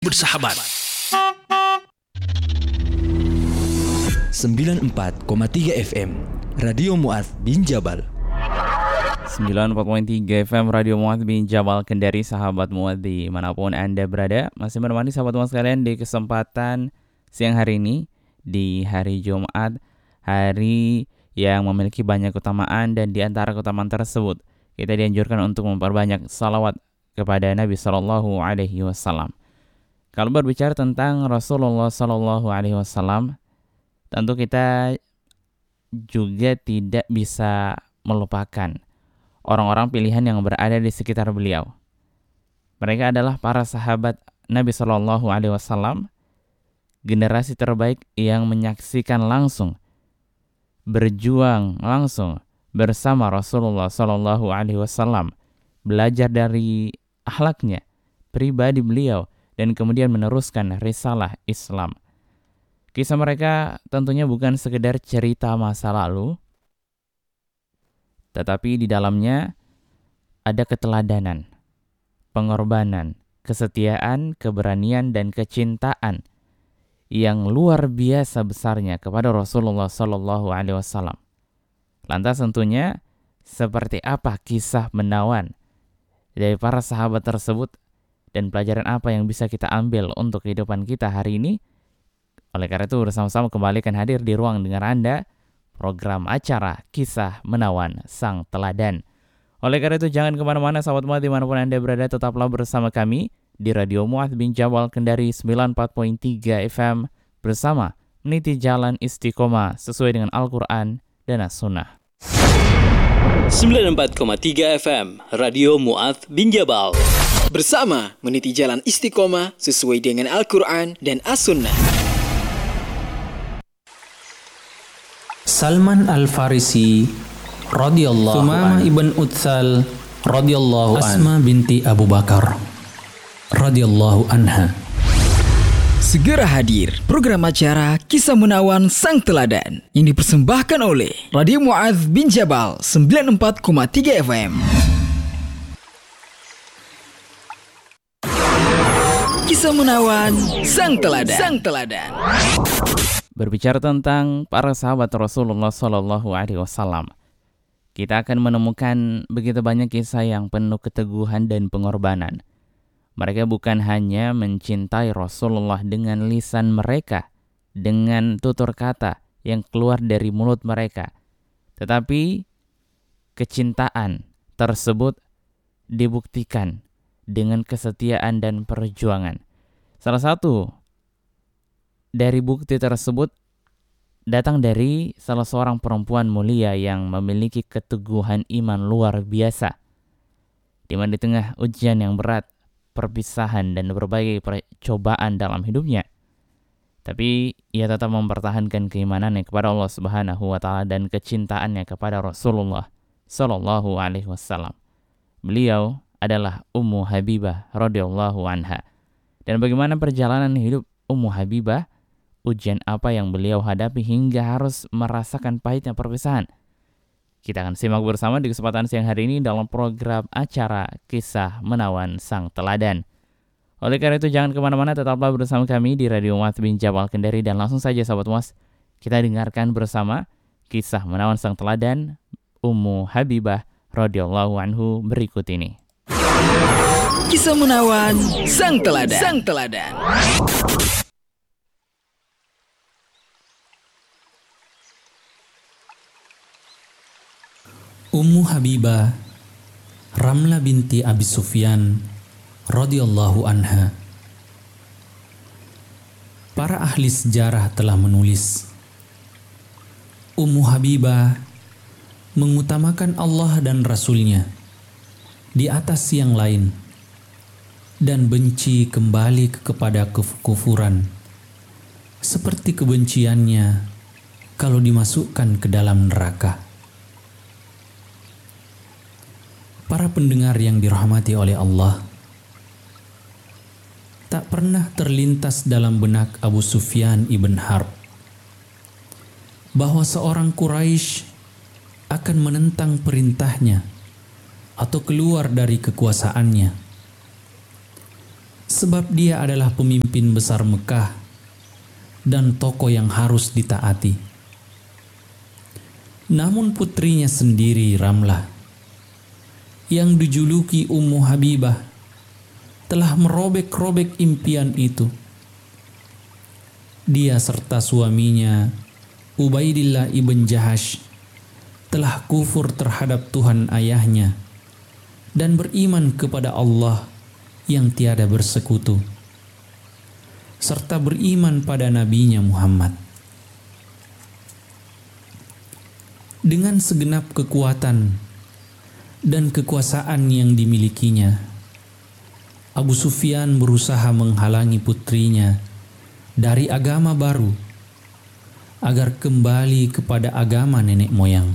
Bersahabat 94,3 FM Radio Mu'adz bin Jabal. 94.3 FM Radio Mu'adz bin Jabal, Kendari, sahabat Mu'adz dimanapun Anda berada. Masih menemani sahabat Mu'adz sekalian di kesempatan siang hari ini, di hari Jumat, hari yang memiliki banyak keutamaan, dan di antara keutamaan tersebut kita dianjurkan untuk memperbanyak salawat kepada Nabi SAW. Kalau berbicara tentang Rasulullah SAW, tentu kita juga tidak bisa melupakan orang-orang pilihan yang berada di sekitar beliau. Mereka adalah para sahabat Nabi SAW, generasi terbaik yang menyaksikan langsung, berjuang langsung bersama Rasulullah SAW, belajar dari akhlaknya, pribadi beliau, dan kemudian meneruskan risalah Islam. Kisah mereka tentunya bukan sekedar cerita masa lalu, tetapi di dalamnya ada keteladanan, pengorbanan, kesetiaan, keberanian, dan kecintaan yang luar biasa besarnya kepada Rasulullah SAW. Lantas tentunya seperti apa kisah menawan dari para sahabat tersebut, dan pelajaran apa yang bisa kita ambil untuk kehidupan kita hari ini? Oleh karena itu bersama-sama kembali akan hadir di ruang dengar Anda program acara Kisah Menawan Sang Teladan. Oleh karena itu jangan kemana-mana sahabat Mu'adz dimanapun Anda berada, tetaplah bersama kami di Radio Mu'adz bin Jabal, Kendari 94.3 FM bersama meniti jalan istiqomah sesuai dengan Al-Quran dan As-Sunnah. 94,3 FM Radio Mu'adz bin Jabal, bersama meniti jalan istiqomah sesuai dengan Al-Quran dan As-Sunnah. Salman Al-Farisi radhiyallahu anhu, Thumamah ibn Utsal radhiyallahu anhu, Asma binti Abu Bakar radhiyallahu anha. Segera hadir program acara Kisah Menawan Sang Teladan yang dipersembahkan oleh Radio Mu'adz bin Jabal 94,3 FM. Kisah Menawan Sang Teladan. Sang Teladan. Berbicara tentang para sahabat Rasulullah SAW, kita akan menemukan begitu banyak kisah yang penuh keteguhan dan pengorbanan. Mereka bukan hanya mencintai Rasulullah dengan lisan mereka, dengan tutur kata yang keluar dari mulut mereka, tetapi kecintaan tersebut dibuktikan dengan kesetiaan dan perjuangan. Salah satu dari bukti tersebut datang dari salah seorang perempuan mulia yang memiliki keteguhan iman luar biasa, di mana di tengah ujian yang berat, perpisahan, dan berbagai percobaan dalam hidupnya, tapi ia tetap mempertahankan keimanannya kepada Allah Subhanahu wa taala dan kecintaannya kepada Rasulullah sallallahu alaihi wasallam. Beliau adalah Ummu Habibah radhiyallahu anha. Dan bagaimana perjalanan hidup Ummu Habibah? Ujian apa yang beliau hadapi hingga harus merasakan pahitnya perpisahan? Kita akan simak bersama di kesempatan siang hari ini dalam program acara Kisah Menawan Sang Teladan. Oleh karena itu jangan kemana-mana, tetaplah bersama kami di Radio Mu'adz bin Jabal, Kendari, dan langsung saja sahabat Mu'adz, kita dengarkan bersama Kisah Menawan Sang Teladan Ummu Habibah radhiyallahu anhu berikut ini. Kisah Menawan Sang Teladan. Sang Teladan. Ummu Habibah Ramlah binti Abi Sufyan radhiyallahu anha. Para ahli sejarah telah menulis, Ummu Habibah mengutamakan Allah dan Rasul-Nya di atas yang lain dan benci kembali kepada kekufuran seperti kebenciannya kalau dimasukkan ke dalam neraka. Para pendengar yang dirahmati oleh Allah, tak pernah terlintas dalam benak Abu Sufyan ibn Harb bahwa seorang Quraisy akan menentang perintahnya atau keluar dari kekuasaannya. sebab dia adalah pemimpin besar Mekah dan tokoh yang harus ditaati. Namun putrinya sendiri, Ramlah, yang dijuluki Ummu Habibah, telah merobek-robek impian itu. Dia serta suaminya, Ubaidillah ibn Jahash, telah kufur terhadap Tuhan ayahnya dan beriman kepada Allah yang tiada bersekutu, serta beriman pada nabinya Muhammad. Dengan segenap kekuatan dan kekuasaan yang dimilikinya, Abu Sufyan berusaha menghalangi putrinya dari agama baru agar kembali kepada agama nenek moyang.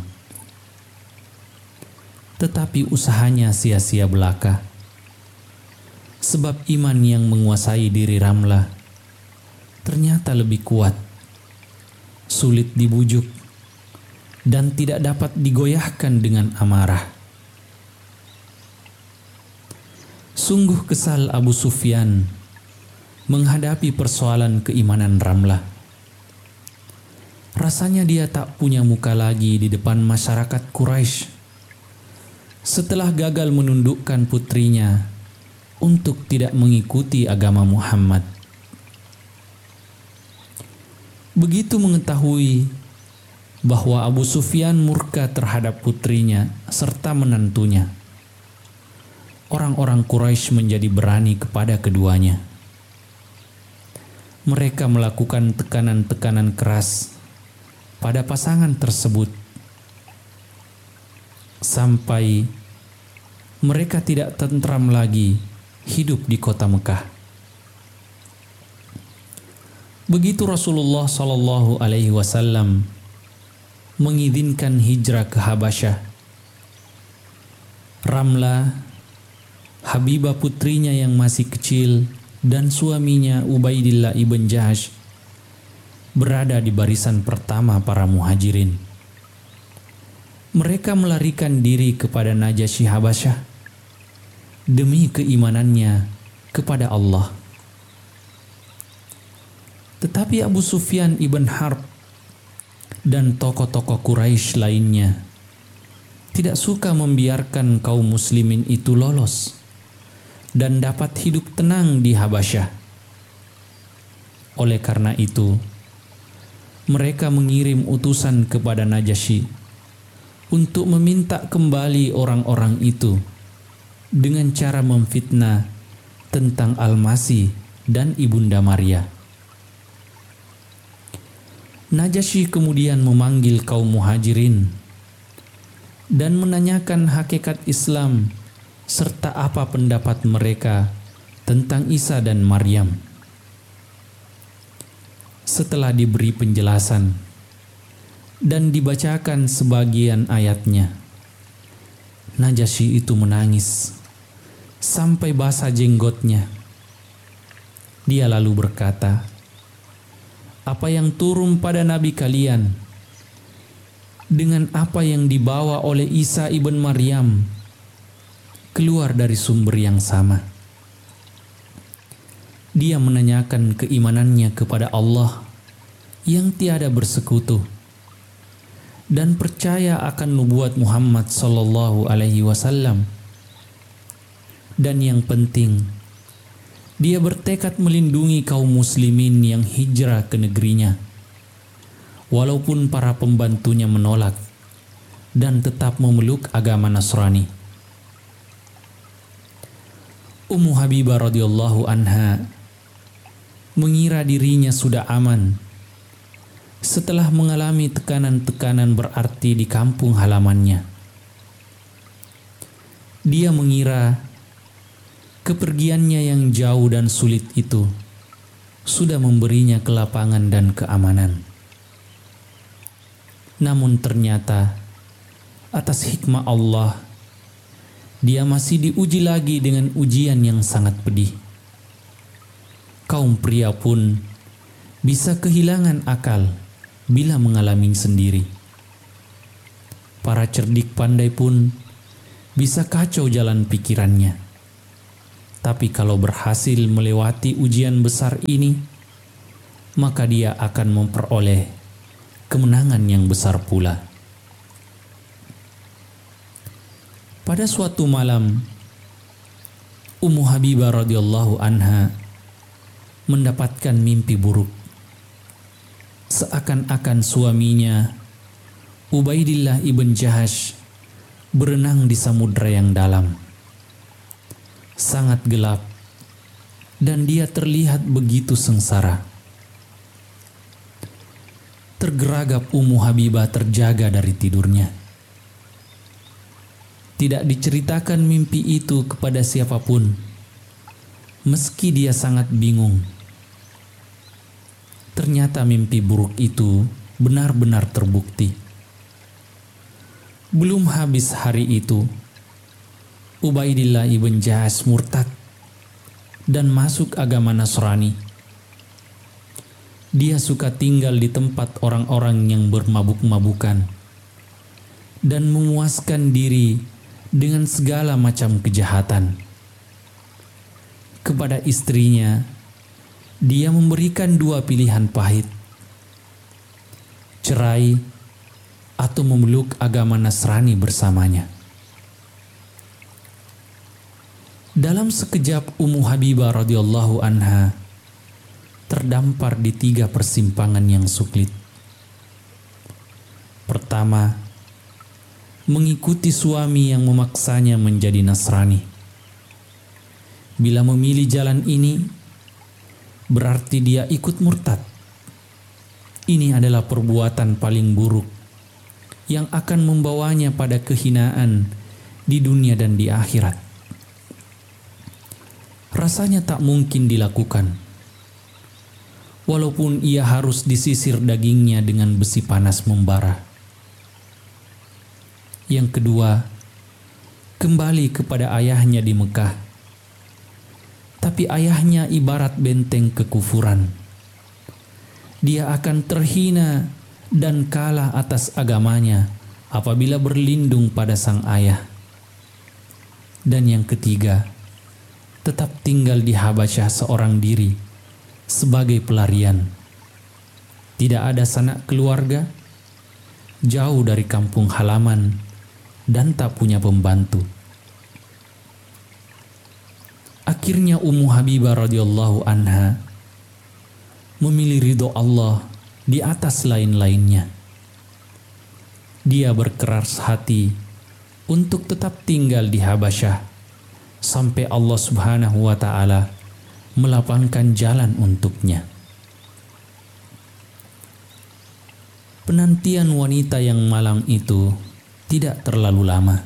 Tetapi usahanya sia-sia belaka, sebab iman yang menguasai diri Ramlah ternyata lebih kuat, sulit dibujuk, dan tidak dapat digoyahkan dengan amarah. Sungguh kesal Abu Sufyan menghadapi persoalan keimanan Ramlah. Rasanya dia tak punya muka lagi di depan masyarakat Quraisy setelah gagal menundukkan putrinya untuk tidak mengikuti agama Muhammad. Begitu mengetahui bahwa Abu Sufyan murka terhadap putrinya serta menantunya, orang-orang Quraisy menjadi berani kepada keduanya. Mereka melakukan tekanan-tekanan keras pada pasangan tersebut sampai mereka tidak tentram lagi hidup di kota Mekah. Begitu Rasulullah Shallallahu Alaihi Wasallam mengizinkan hijrah ke Habasyah, Ramlah, Habibah putrinya yang masih kecil, dan suaminya Ubaidillah ibn Jahash berada di barisan pertama para muhajirin. Mereka melarikan diri kepada Najasyi Habasyah demi keimanannya kepada Allah. Tetapi Abu Sufyan ibn Harb dan tokoh-tokoh Quraisy lainnya tidak suka membiarkan kaum muslimin itu lolos dan dapat hidup tenang di Habasyah. Oleh karena itu, mereka mengirim utusan kepada Najasyi untuk meminta kembali orang-orang itu dengan cara memfitnah tentang Al-Masih dan Ibunda Maria. Najasyi kemudian memanggil kaum muhajirin dan menanyakan hakikat Islam serta apa pendapat mereka tentang Isa dan Maryam. Setelah diberi penjelasan dan dibacakan sebagian ayatnya, Najasyi itu menangis sampai basah jenggotnya. Dia lalu berkata, "Apa yang turun pada nabi kalian dengan apa yang dibawa oleh Isa ibn Maryam keluar dari sumber yang sama." Dia menanyakan keimanannya kepada Allah yang tiada bersekutu dan percaya akan nubuat Muhammad sallallahu alaihi wasallam. Dan yang penting, dia bertekad melindungi kaum muslimin yang hijrah ke negerinya, walaupun para pembantunya menolak dan tetap memeluk agama Nasrani. Ummu Habibah radhiyallahu anha mengira dirinya sudah aman setelah mengalami tekanan-tekanan berarti di kampung halamannya. Dia mengira kepergiannya yang jauh dan sulit itu sudah memberinya kelapangan dan keamanan. Namun ternyata atas hikmah Allah, dia masih diuji lagi dengan ujian yang sangat pedih. Kaum pria pun bisa kehilangan akal bila mengalami sendiri. Para cerdik pandai pun bisa kacau jalan pikirannya. Tapi kalau berhasil melewati ujian besar ini, maka dia akan memperoleh kemenangan yang besar pula. Pada suatu malam, Ummu Habibah radhiyallahu anha mendapatkan mimpi buruk. Seakan-akan suaminya, Ubaidillah ibn Jahash, berenang di samudra yang dalam. Sangat gelap, dan dia terlihat begitu sengsara. Tergeragap Ummu Habibah terjaga dari tidurnya. Tidak diceritakan mimpi itu kepada siapapun, meski dia sangat bingung. Ternyata mimpi buruk itu benar-benar terbukti. Belum habis hari itu, Ubaidillah ibn Jahash murtad dan masuk agama Nasrani. Dia suka tinggal di tempat orang-orang yang bermabuk-mabukan dan memuaskan diri dengan segala macam kejahatan. Kepada istrinya, dia memberikan dua pilihan pahit: cerai atau memeluk agama Nasrani bersamanya. Dalam sekejap Ummu Habibah radhiyallahu anha terdampar di 3 persimpangan yang sulit. Pertama, mengikuti suami yang memaksanya menjadi Nasrani. Bila memilih jalan ini, berarti dia ikut murtad. Ini adalah perbuatan paling buruk yang akan membawanya pada kehinaan di dunia dan di akhirat. Rasanya tak mungkin dilakukan, walaupun ia harus disisir dagingnya dengan besi panas membara. Yang kedua, kembali kepada ayahnya di Mekah. Tapi ayahnya ibarat benteng kekufuran. Dia akan terhina dan kalah atas agamanya apabila berlindung pada sang ayah. Dan yang ketiga, tetap tinggal di Habasyah seorang diri sebagai pelarian. Tidak ada sanak keluarga, jauh dari kampung halaman, dan tak punya pembantu. Akhirnya Ummu Habibah radhiyallahu anha memilih ridho Allah di atas lain-lainnya. Dia berkeras hati untuk tetap tinggal di Habasyah sampai Allah Subhanahu wa ta'ala melapangkan jalan untuknya. Penantian wanita yang malang itu tidak terlalu lama.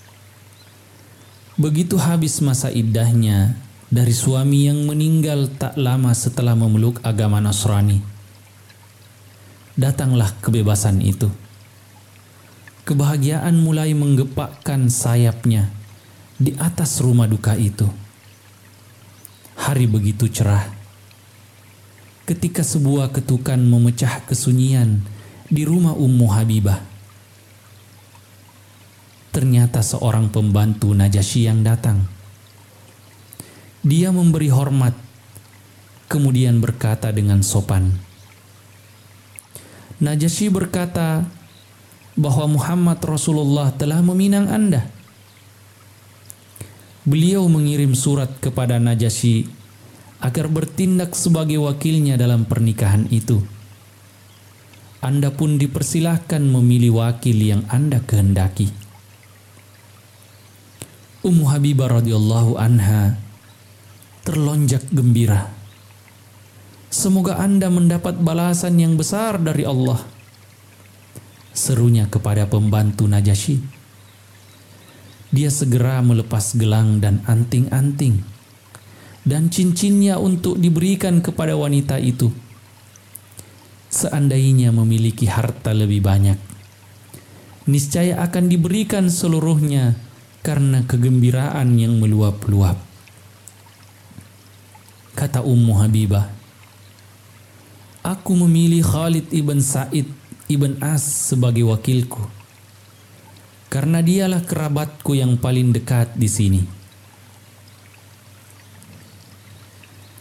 Begitu habis masa iddahnya dari suami yang meninggal tak lama setelah memeluk agama Nasrani, datanglah kebebasan itu. Kebahagiaan mulai menggepakkan sayapnya di atas rumah duka itu. Hari begitu cerah, ketika sebuah ketukan memecah kesunyian di rumah Ummu Habibah. Ternyata seorang pembantu Najasyi yang datang. Dia memberi hormat, kemudian berkata dengan sopan. Najasyi berkata bahwa Muhammad Rasulullah telah meminang Anda. Beliau mengirim surat kepada Najasyi agar bertindak sebagai wakilnya dalam pernikahan itu. Anda pun dipersilahkan memilih wakil yang Anda kehendaki. Ummu Habibah radhiyallahu anha terlonjak gembira. Semoga Anda mendapat balasan yang besar dari Allah, serunya kepada pembantu Najasyi. Dia segera melepas gelang dan anting-anting dan cincinnya untuk diberikan kepada wanita itu. Seandainya memiliki harta lebih banyak, niscaya akan diberikan seluruhnya karena kegembiraan yang meluap-luap. Kata Ummu Habibah, aku memilih Khalid ibn Sa'id ibn As sebagai wakilku, karena dialah kerabatku yang paling dekat di sini.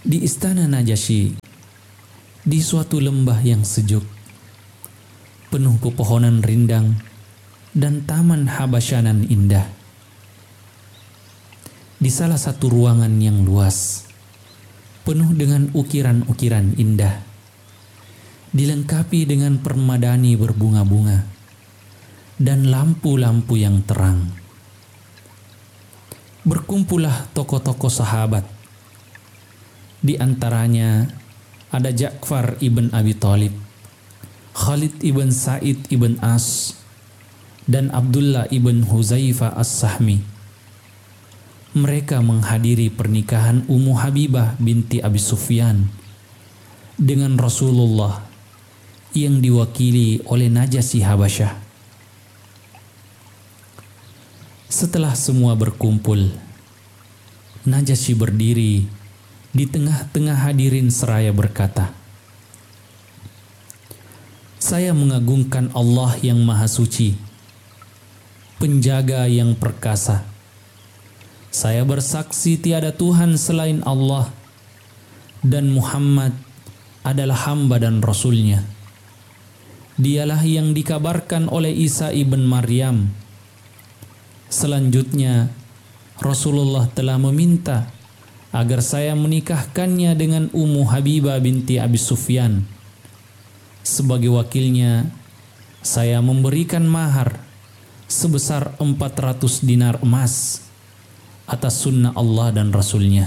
di istana Najasyi, di suatu lembah yang sejuk, penuh pepohonan rindang dan taman habasyanan indah. Di salah satu ruangan yang luas, penuh dengan ukiran-ukiran indah, dilengkapi dengan permadani berbunga-bunga dan lampu-lampu yang terang. Berkumpullah tokoh-tokoh sahabat. Di antaranya ada Ja'far ibn Abi Thalib, Khalid ibn Sa'id ibn As, dan Abdullah ibn Huzaifah as-Sahmi. Mereka menghadiri pernikahan Ummu Habibah binti Abi Sufyan dengan Rasulullah yang diwakili oleh Najasyi Habasyah. Setelah semua berkumpul, Najasyi berdiri di tengah-tengah hadirin seraya berkata, "Saya mengagungkan Allah yang Maha Suci, Penjaga yang perkasa. Saya bersaksi tiada Tuhan selain Allah, dan Muhammad adalah hamba dan Rasul-Nya. Dialah yang dikabarkan oleh Isa ibn Maryam. Selanjutnya, Rasulullah telah meminta agar saya menikahkannya dengan Ummu Habibah binti Abi Sufyan. Sebagai wakilnya, saya memberikan mahar sebesar 400 dinar emas atas sunnah Allah dan Rasul-Nya."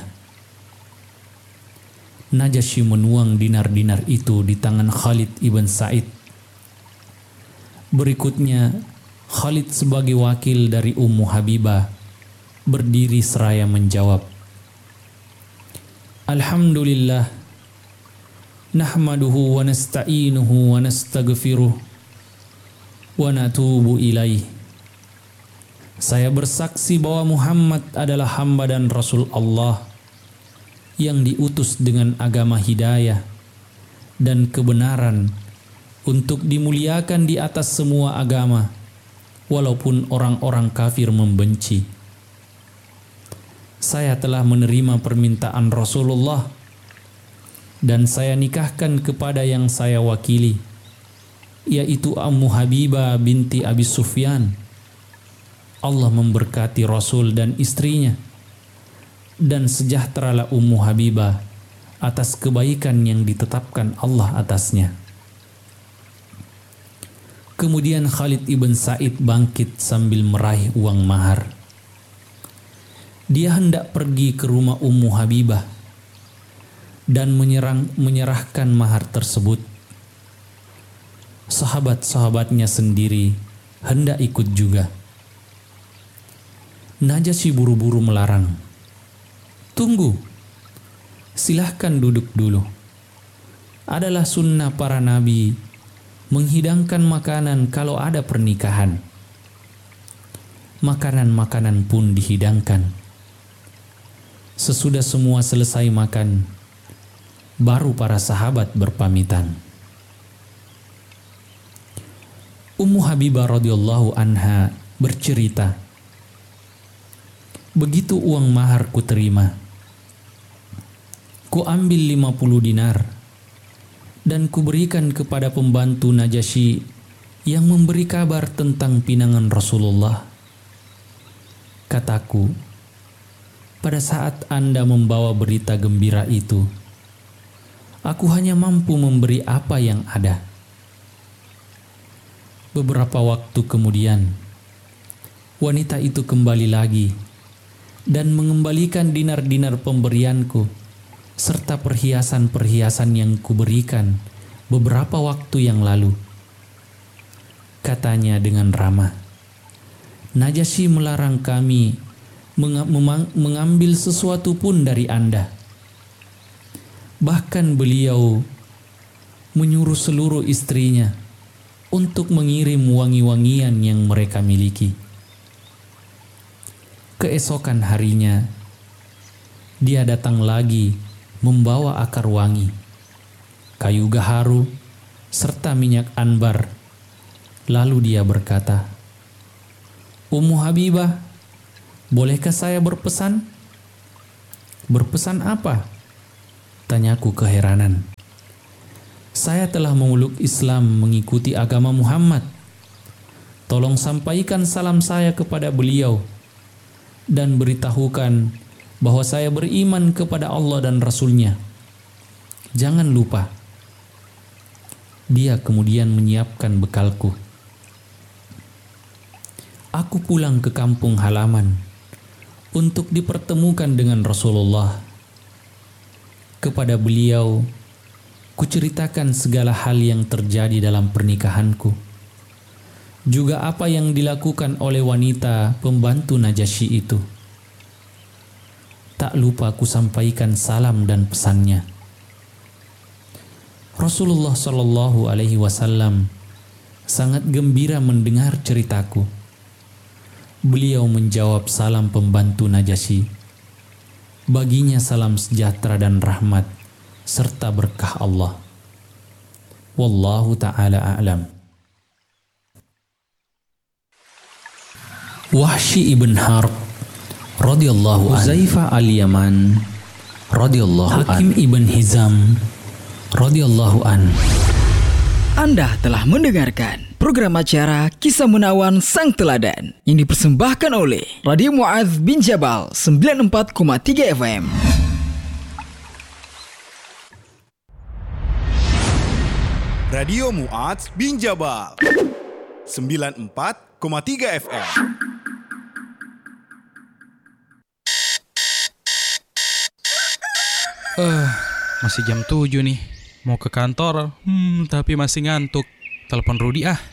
Najasyi menuang dinar-dinar itu di tangan Khalid ibn Sa'id. Berikutnya, Khalid sebagai wakil dari Ummu Habibah berdiri seraya menjawab, "Alhamdulillah, nahmaduhu wa nasta'inuhu wa nastaghfiruh wa natubu ilaih." Saya bersaksi bahwa Muhammad adalah hamba dan Rasul Allah yang diutus dengan agama hidayah dan kebenaran untuk dimuliakan di atas semua agama, walaupun orang-orang kafir membenci. Saya telah menerima permintaan Rasulullah dan saya nikahkan kepada yang saya wakili, yaitu Ummu Habibah binti Abi Sufyan. Allah memberkati Rasul dan istrinya, dan sejahteralah Ummu Habibah atas kebaikan yang ditetapkan Allah atasnya. Kemudian Khalid ibn Sa'id bangkit sambil meraih uang mahar. Dia hendak pergi ke rumah Ummu Habibah dan menyerahkan mahar tersebut. Sahabat-sahabatnya sendiri hendak ikut juga. Najasyi buru-buru melarang, "Tunggu, silahkan duduk dulu. Adalah sunnah para nabi menghidangkan makanan kalau ada pernikahan." Makanan-makanan pun dihidangkan. Sesudah semua selesai makan, baru para sahabat berpamitan. Ummu Habibah radhiyallahu anha bercerita, "Begitu uang mahar ku terima, ku ambil 50 dinar dan kuberikan kepada pembantu Najasyi yang memberi kabar tentang pinangan Rasulullah. Kataku, pada saat Anda membawa berita gembira itu, aku hanya mampu memberi apa yang ada." Beberapa waktu kemudian, wanita itu kembali lagi dan mengembalikan dinar-dinar pemberianku serta perhiasan-perhiasan yang kuberikan beberapa waktu yang lalu. Katanya dengan ramah, "Najasyi melarang kami mengambil sesuatu pun dari Anda. Bahkan beliau menyuruh seluruh istrinya untuk mengirim wangi-wangian yang mereka miliki." Keesokan harinya, dia datang lagi membawa akar wangi, kayu gaharu, serta minyak anbar. Lalu dia berkata, "Ummu Habibah, bolehkah saya berpesan?" "Berpesan apa?" Tanyaku keheranan. Saya telah memeluk Islam mengikuti agama Muhammad. Tolong sampaikan salam saya kepada beliau dan beritahukan bahwa saya beriman kepada Allah dan Rasul-Nya. Jangan lupa. Dia kemudian menyiapkan bekalku. Aku pulang ke kampung halaman untuk dipertemukan dengan Rasulullah. Kepada beliau, kuceritakan segala hal yang terjadi dalam pernikahanku. Juga apa yang dilakukan oleh wanita pembantu Najasyi itu. Tak lupa ku sampaikan salam dan pesannya. Rasulullah Shallallahu Alaihi Wasallam sangat gembira mendengar ceritaku. Beliau menjawab salam pembantu Najasyi. Baginya salam sejahtera dan rahmat serta berkah Allah. Wallahu ta'ala a'lam. Wahsy ibn Harb radhiyallahu an, Huzaifah al-Yaman radhiyallahu an, Hakim ibn Hizam radhiyallahu an. Anda telah mendengarkan program acara Kisah Menawan Sang Teladan yang dipersembahkan oleh Radio Mu'adz bin Jabal 94,3 FM. Radio Mu'adz bin Jabal 94,3 FM. Masih jam 7 nih. Mau ke kantor, tapi masih ngantuk. Telepon Rudi ah.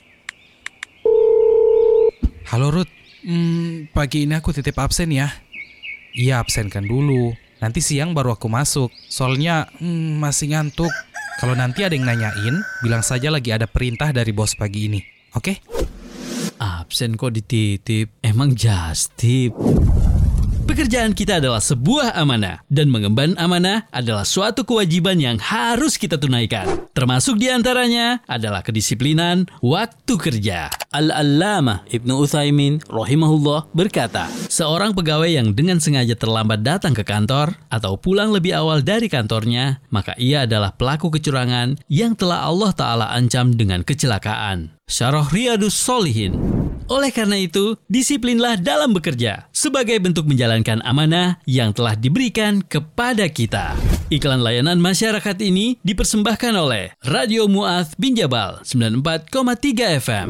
Halo Rud, pagi ini aku titip absen ya. Iya, absenkan dulu. Nanti siang baru aku masuk. Soalnya masih ngantuk. Kalau nanti ada yang nanyain, bilang saja lagi ada perintah dari bos pagi ini. Oke? Absen kok dititip? Emang just tip? Pekerjaan kita adalah sebuah amanah, dan mengemban amanah adalah suatu kewajiban yang harus kita tunaikan. Termasuk diantaranya adalah kedisiplinan waktu kerja. Al-Allamah Ibnu Utsaimin rahimahullah berkata, seorang pegawai yang dengan sengaja terlambat datang ke kantor atau pulang lebih awal dari kantornya, maka ia adalah pelaku kecurangan yang telah Allah Ta'ala ancam dengan kecelakaan. Syarah Riyadus Shalihin. Oleh karena itu, disiplinlah dalam bekerja sebagai bentuk menjalankan amanah yang telah diberikan kepada kita. Iklan layanan masyarakat ini dipersembahkan oleh Radio Mu'adz bin Jabal 94,3 FM.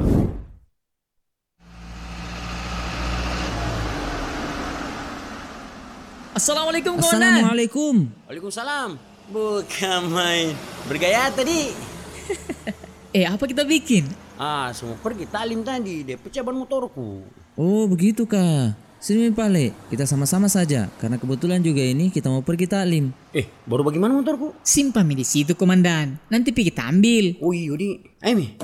Assalamualaikum kawan. Assalamualaikum. Waalaikumsalam. Bukan main. Bergaya tadi. Apa kita bikin? Semua pergi talim tadi. Dia pecah ban motorku. Oh begitu kah? Sini Pale, kita sama-sama saja. Karena kebetulan juga ini kita mau pergi taklim. Baru bagaimana motorku? Simpan di situ komandan. Nanti pergi kita ambil. Oh iya di. Ayo Mi.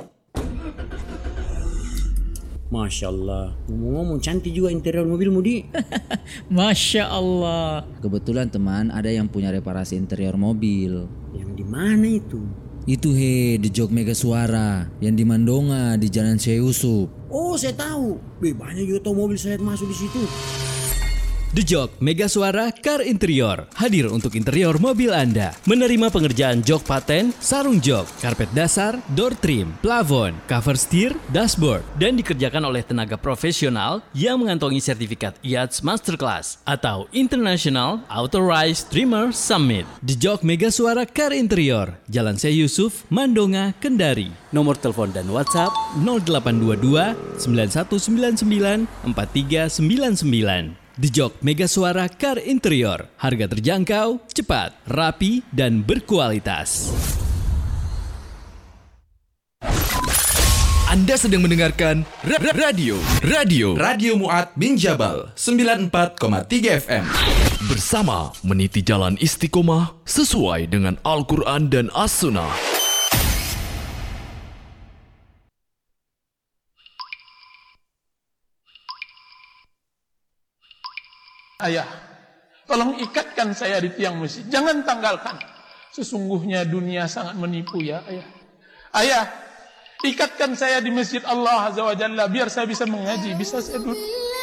Masya Allah. Ngomong-ngomong cantik juga interior mobilmu di. Masya Allah. Kebetulan teman ada yang punya reparasi interior mobil. Yang di mana itu? Itu di Jog Mega Suara yang di Mandonga di Jalan Syekh Yusuf. Oh saya tahu. Banyak juga tahu mobil saya masuk di situ. The Jog Mega Suara Car Interior hadir untuk interior mobil Anda. Menerima pengerjaan jok paten, sarung jok, karpet dasar, door trim, plafon, cover steer, dashboard, dan dikerjakan oleh tenaga profesional yang mengantongi sertifikat IATS Masterclass atau International Authorized Trimmer Summit. The Jog Mega Suara Car Interior, Jalan Syekh Yusuf, Mandonga, Kendari. Nomor telepon dan WhatsApp 0822 9199 4399. The Jog Mega Suara Car Interior. Harga terjangkau, cepat, rapi, dan berkualitas. Anda sedang mendengarkan Radio Mu'adz bin Jabal 94,3 FM. Bersama meniti jalan istiqomah sesuai dengan Al-Quran dan As-Sunnah. Ayah, tolong ikatkan saya di tiang masjid. Jangan tanggalkan. Sesungguhnya dunia sangat menipu ya ayah. Ayah, ikatkan saya di masjid Allah Azza wa Jalla biar saya bisa mengaji, bisa saya duduk.